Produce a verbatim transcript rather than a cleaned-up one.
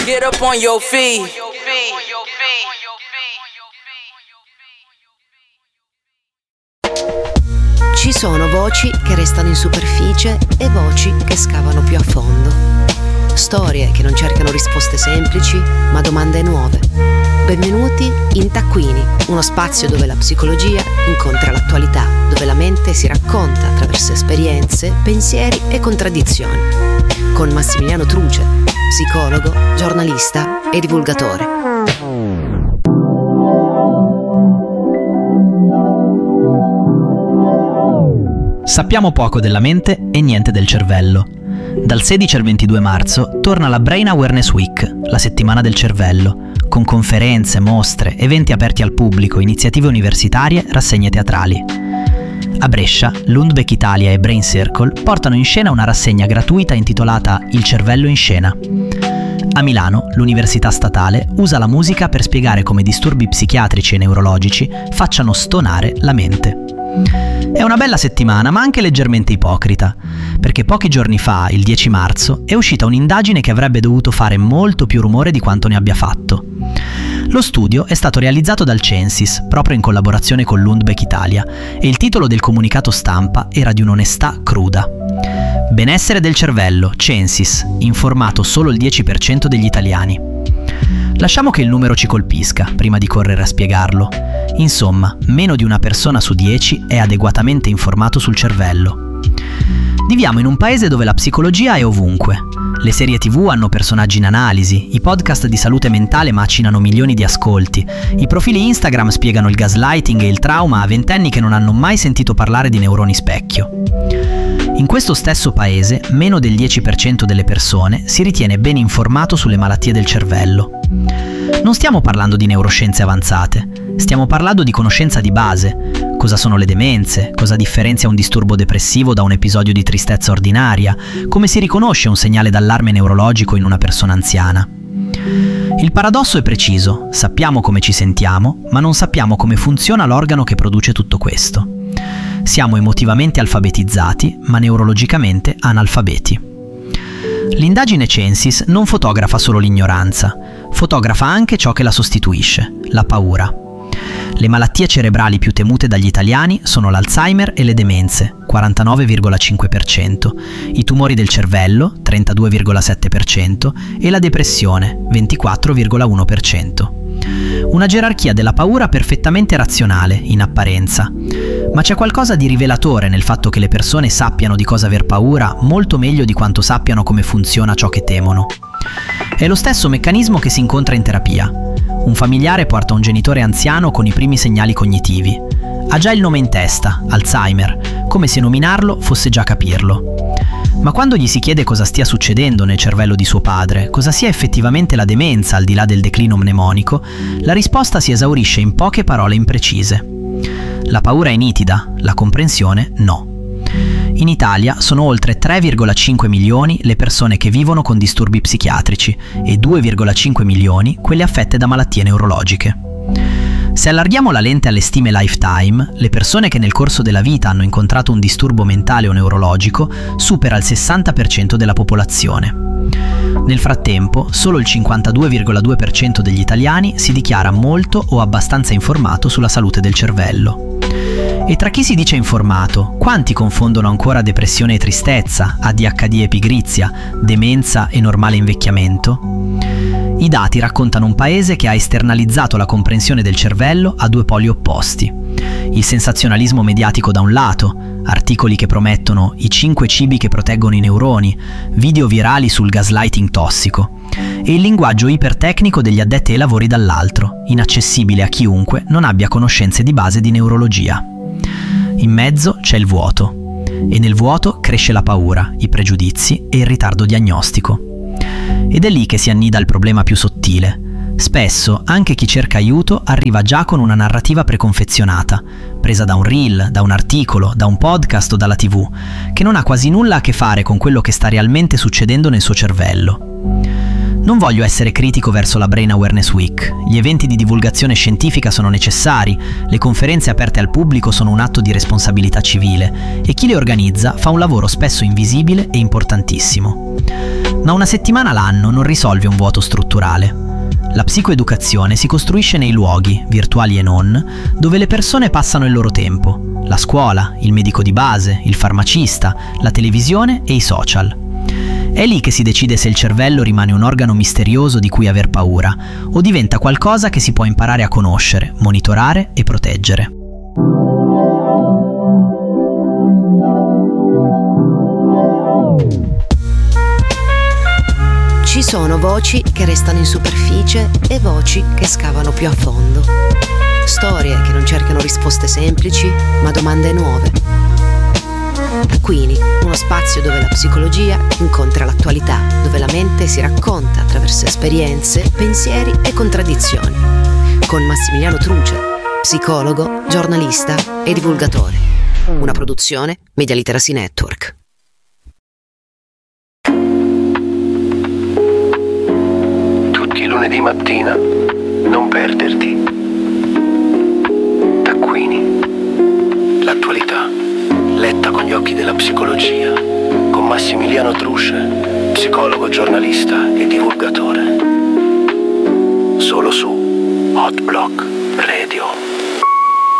Get up on your feet. Ci sono voci che restano in superficie e voci che scavano più a fondo. Storie che non cercano risposte semplici, ma domande nuove. Benvenuti in Taccuini, uno spazio dove la psicologia incontra l'attualità, dove la mente si racconta attraverso esperienze, pensieri e contraddizioni. Con Massimiliano Truce, psicologo, giornalista e divulgatore. Sappiamo poco della mente e niente del cervello. Dal sedici al ventidue marzo torna la Brain Awareness Week, la settimana del cervello, con conferenze, mostre, eventi aperti al pubblico, iniziative universitarie, rassegne teatrali. A Brescia, Lundbeck Italia e Brain Circle portano in scena una rassegna gratuita intitolata Il cervello in scena. A Milano, l'Università Statale usa la musica per spiegare come disturbi psichiatrici e neurologici facciano stonare la mente. È una bella settimana, ma anche leggermente ipocrita, perché pochi giorni fa, il dieci marzo, è uscita un'indagine che avrebbe dovuto fare molto più rumore di quanto ne abbia fatto. Lo studio è stato realizzato dal Censis, proprio in collaborazione con Lundbeck Italia, e il titolo del comunicato stampa era di un'onestà cruda. Benessere del cervello, Censis, informato solo il dieci per cento degli italiani. Lasciamo che il numero ci colpisca, prima di correre a spiegarlo. Insomma, meno di una persona su dieci è adeguatamente informato sul cervello. Viviamo in un paese dove la psicologia è ovunque. Le serie tivù hanno personaggi in analisi, i podcast di salute mentale macinano milioni di ascolti, i profili Instagram spiegano il gaslighting e il trauma a ventenni che non hanno mai sentito parlare di neuroni specchio. In questo stesso paese, meno del dieci per cento delle persone si ritiene ben informato sulle malattie del cervello. Non stiamo parlando di neuroscienze avanzate, stiamo parlando di conoscenza di base. Cosa sono le demenze? Cosa differenzia un disturbo depressivo da un episodio di tristezza ordinaria? Come si riconosce un segnale d'allarme neurologico in una persona anziana? Il paradosso è preciso, sappiamo come ci sentiamo, ma non sappiamo come funziona l'organo che produce tutto questo. Siamo emotivamente alfabetizzati, ma neurologicamente analfabeti. L'indagine Censis non fotografa solo l'ignoranza, fotografa anche ciò che la sostituisce, la paura. Le malattie cerebrali più temute dagli italiani sono l'Alzheimer e le demenze, quarantanove virgola cinque per cento, i tumori del cervello, trentadue virgola sette per cento, e la depressione, ventiquattro virgola uno per cento. Una gerarchia della paura perfettamente razionale, in apparenza. Ma c'è qualcosa di rivelatore nel fatto che le persone sappiano di cosa aver paura molto meglio di quanto sappiano come funziona ciò che temono. È lo stesso meccanismo che si incontra in terapia. Un familiare porta un genitore anziano con i primi segnali cognitivi. Ha già il nome in testa, Alzheimer, come se nominarlo fosse già capirlo. Ma quando gli si chiede cosa stia succedendo nel cervello di suo padre, cosa sia effettivamente la demenza al di là del declino mnemonico, la risposta si esaurisce in poche parole imprecise. La paura è nitida, la comprensione no. In Italia sono oltre tre virgola cinque milioni le persone che vivono con disturbi psichiatrici e due virgola cinque milioni quelle affette da malattie neurologiche. Se allarghiamo la lente alle stime lifetime, le persone che nel corso della vita hanno incontrato un disturbo mentale o neurologico supera il sessanta per cento della popolazione. Nel frattempo, solo il cinquantadue virgola due per cento degli italiani si dichiara molto o abbastanza informato sulla salute del cervello. E tra chi si dice informato, quanti confondono ancora depressione e tristezza, A D H D e pigrizia, demenza e normale invecchiamento? I dati raccontano un paese che ha esternalizzato la comprensione del cervello a due poli opposti. Il sensazionalismo mediatico da un lato, articoli che promettono i cinque cibi che proteggono i neuroni, video virali sul gaslighting tossico, e il linguaggio ipertecnico degli addetti ai lavori dall'altro, inaccessibile a chiunque non abbia conoscenze di base di neurologia. In mezzo c'è il vuoto, e nel vuoto cresce la paura, i pregiudizi e il ritardo diagnostico. Ed è lì che si annida il problema più sottile. Spesso anche chi cerca aiuto arriva già con una narrativa preconfezionata, presa da un reel, da un articolo, da un podcast o dalla tivù, che non ha quasi nulla a che fare con quello che sta realmente succedendo nel suo cervello. Non voglio essere critico verso la Brain Awareness Week. Gli eventi di divulgazione scientifica sono necessari, le conferenze aperte al pubblico sono un atto di responsabilità civile e chi le organizza fa un lavoro spesso invisibile e importantissimo. Ma una settimana l'anno non risolve un vuoto strutturale. La psicoeducazione si costruisce nei luoghi, virtuali e non, dove le persone passano il loro tempo: la scuola, il medico di base, il farmacista, la televisione e i social. È lì che si decide se il cervello rimane un organo misterioso di cui aver paura o diventa qualcosa che si può imparare a conoscere, monitorare e proteggere. Ci sono voci che restano in superficie e voci che scavano più a fondo. Storie che non cercano risposte semplici, ma domande nuove. Quini, uno spazio dove la psicologia incontra l'attualità, dove la mente si racconta attraverso esperienze, pensieri e contraddizioni. Con Massimiliano Truce, psicologo, giornalista e divulgatore. Una produzione Media Literacy Network. Lunedì mattina, non perderti. Taccuini. L'attualità, letta con gli occhi della psicologia, con Massimiliano Truce, psicologo, giornalista e divulgatore. Solo su Hot Block Radio.